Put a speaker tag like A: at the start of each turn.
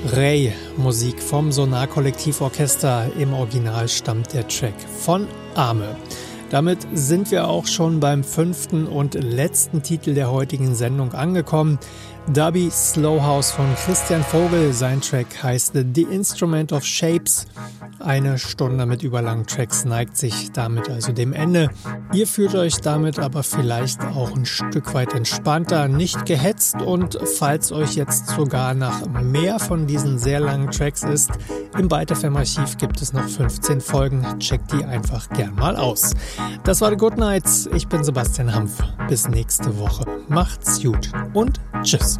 A: Ray, Musik vom Sonar-Kollektivorchester. Im Original stammt der Track von Arme. Damit sind wir auch schon beim 5. und letzten Titel der heutigen Sendung angekommen. Dubby Slow House von Christian Vogel. Sein Track heißt The Instrument of Shapes. 1 Stunde mit überlangen Tracks neigt sich damit also dem Ende. Ihr fühlt euch damit aber vielleicht auch ein Stück weit entspannter, nicht gehetzt, und falls euch jetzt sogar nach mehr von diesen sehr langen Tracks ist, im Byte FM Archiv gibt es noch 15 Folgen. Checkt die einfach gern mal aus. Das war The Good Nights. Ich bin Sebastian Hampf. Bis nächste Woche. Macht's gut und tschüss.